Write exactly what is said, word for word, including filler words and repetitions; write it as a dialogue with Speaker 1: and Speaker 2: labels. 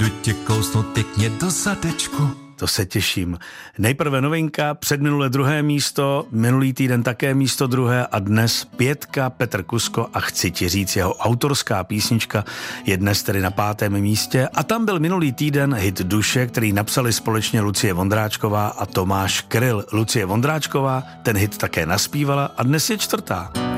Speaker 1: Jdu tě kousnout pěkně do zadečku.
Speaker 2: To se těším. Nejprve novinka, předminule druhé místo, minulý týden také místo druhé a dnes pětka Petr Kusko a Chci ti říct, jeho autorská písnička je dnes tedy na pátém místě a tam byl minulý týden hit Duše, který napsali společně Lucie Vondráčková a Tomáš Kryl. Lucie Vondráčková ten hit také naspívala a dnes je čtvrtá.